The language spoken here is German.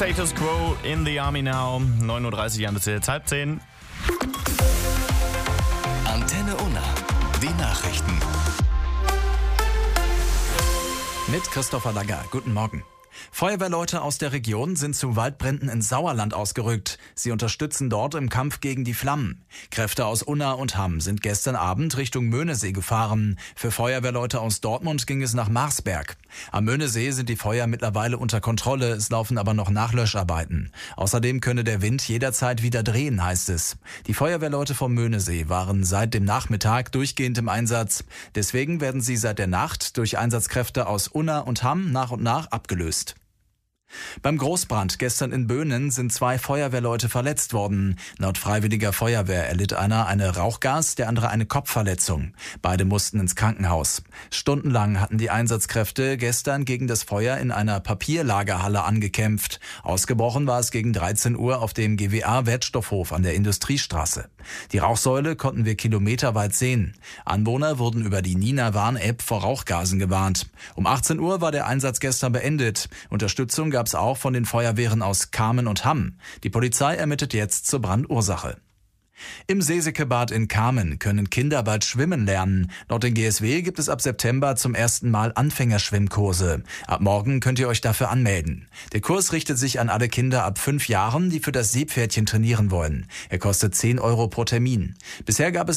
Status Quo in the Army Now. 9.30 Uhr an, bis jetzt 9:30. Antenne Unna. Die Nachrichten. Mit Christopher Lagger. Guten Morgen. Feuerwehrleute aus der Region sind zu Waldbränden ins Sauerland ausgerückt. Sie unterstützen dort im Kampf gegen die Flammen. Kräfte aus Unna und Hamm sind gestern Abend Richtung Möhnesee gefahren. Für Feuerwehrleute aus Dortmund ging es nach Marsberg. Am Möhnesee sind die Feuer mittlerweile unter Kontrolle, es laufen aber noch Nachlöscharbeiten. Außerdem könne der Wind jederzeit wieder drehen, heißt es. Die Feuerwehrleute vom Möhnesee waren seit dem Nachmittag durchgehend im Einsatz. Deswegen werden sie seit der Nacht durch Einsatzkräfte aus Unna und Hamm nach und nach abgelöst. Beim Großbrand gestern in Böhnen sind 2 Feuerwehrleute verletzt worden. Laut Freiwilliger Feuerwehr erlitt einer eine Rauchgas, der andere eine Kopfverletzung. Beide mussten ins Krankenhaus. Stundenlang hatten die Einsatzkräfte gestern gegen das Feuer in einer Papierlagerhalle angekämpft. Ausgebrochen war es gegen 13 Uhr auf dem GWA-Wertstoffhof an der Industriestraße. Die Rauchsäule konnten wir kilometerweit sehen. Anwohner wurden über die Nina-Warn-App vor Rauchgasen gewarnt. Um 18 Uhr war der Einsatz gestern beendet. Unterstützung gab es auch von den Feuerwehren aus Kamen und Hamm. Die Polizei ermittelt jetzt zur Brandursache. Im Seesekebad in Kamen können Kinder bald schwimmen lernen. Laut den GSW gibt es ab September zum ersten Mal Anfängerschwimmkurse. Ab morgen könnt ihr euch dafür anmelden. Der Kurs richtet sich an alle Kinder ab 5 Jahren, die für das Seepferdchen trainieren wollen. Er kostet 10 € pro Termin. Bisher gab es